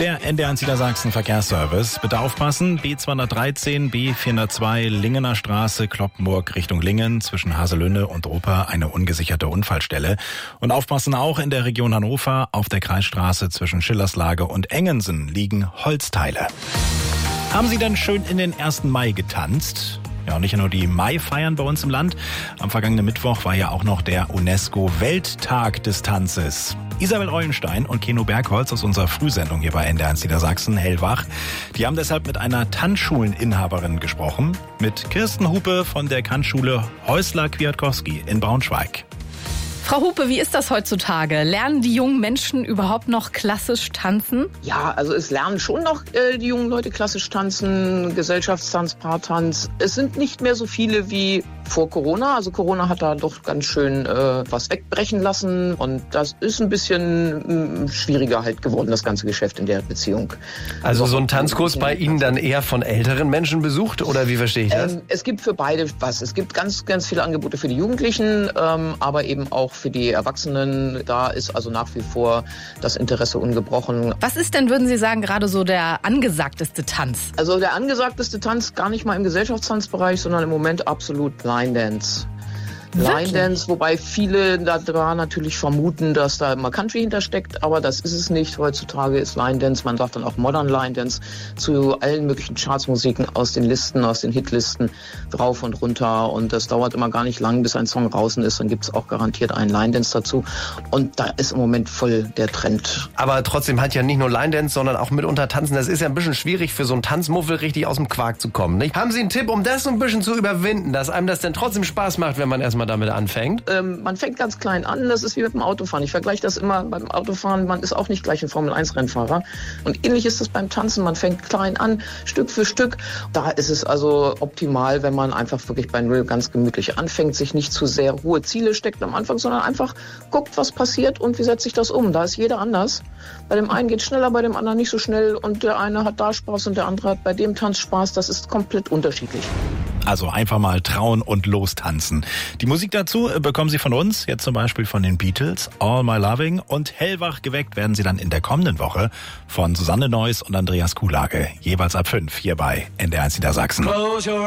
Der NDR Niedersachsen Verkehrsservice. Bitte aufpassen, B213, B402, Lingener Straße, Cloppenburg Richtung Lingen, zwischen Haselünne und Rupper eine ungesicherte Unfallstelle. Und aufpassen auch in der Region Hannover, auf der Kreisstraße zwischen Schillerslage und Engensen liegen Holzteile. Haben Sie denn schön in den 1. Mai getanzt? Ja, und nicht nur die Mai-Feiern bei uns im Land. Am vergangenen Mittwoch war ja auch noch der UNESCO-Welttag des Tanzes. Isabel Eulenstein und Keno Bergholz aus unserer Frühsendung hier bei NDR Niedersachsen, Hellwach, die haben deshalb mit einer Tanzschuleninhaberin gesprochen, mit Kirsten Hupe von der Tanzschule Häusler-Kwiatkowski in Braunschweig. Frau Hupe, wie ist das heutzutage? Lernen die jungen Menschen überhaupt noch klassisch tanzen? Ja, also es lernen schon noch die jungen Leute klassisch tanzen, Gesellschaftstanz, Paartanz. Es sind nicht mehr so viele wie vor Corona. Also Corona hat da doch ganz schön was wegbrechen lassen. Und das ist ein bisschen schwieriger halt geworden, das ganze Geschäft in der Beziehung. Also so ein Tanzkurs bei Ihnen dann eher von älteren Menschen besucht? Oder wie verstehe ich das? Es gibt für beide was. Es gibt ganz, ganz viele Angebote für die Jugendlichen, aber eben auch für die Erwachsenen. Da ist also nach wie vor das Interesse ungebrochen. Was ist denn, würden Sie sagen, gerade so der angesagteste Tanz? Also der angesagteste Tanz gar nicht mal im Gesellschaftstanzbereich, sondern im Moment absolut Line Dance. Line Dance, wobei viele da natürlich vermuten, dass da immer Country hintersteckt, aber das ist es nicht. Heutzutage ist Line Dance, man sagt dann auch Modern Line Dance, zu allen möglichen Chartsmusiken aus den Listen, aus den Hitlisten rauf und runter, und das dauert immer gar nicht lang, bis ein Song draußen ist, dann gibt es auch garantiert einen Line Dance dazu, und da ist im Moment voll der Trend. Aber trotzdem hat ja nicht nur Line Dance, sondern auch mitunter Tanzen. Das ist ja ein bisschen schwierig für so einen Tanzmuffel richtig aus dem Quark zu kommen, nicht? Haben Sie einen Tipp, um das so ein bisschen zu überwinden, dass einem das denn trotzdem Spaß macht, wenn man erstmal damit anfängt? Man fängt ganz klein an, das ist wie mit dem Autofahren. Ich vergleiche das immer beim Autofahren, man ist auch nicht gleich ein Formel-1-Rennfahrer. Und ähnlich ist es beim Tanzen, man fängt klein an, Stück für Stück. Da ist es also optimal, wenn man einfach wirklich bei Null ganz gemütlich anfängt, sich nicht zu sehr hohe Ziele steckt am Anfang, sondern einfach guckt, was passiert und wie setzt sich das um. Da ist jeder anders. Bei dem einen geht es schneller, bei dem anderen nicht so schnell, und der eine hat da Spaß und der andere hat bei dem Tanz Spaß. Das ist komplett unterschiedlich. Also einfach mal trauen und lostanzen. Die Musik dazu bekommen Sie von uns, jetzt zum Beispiel von den Beatles, All My Loving, und hellwach geweckt werden Sie dann in der kommenden Woche von Susanne Neuss und Andreas Kuhlage, jeweils ab 5 hier bei NDR Niedersachsen.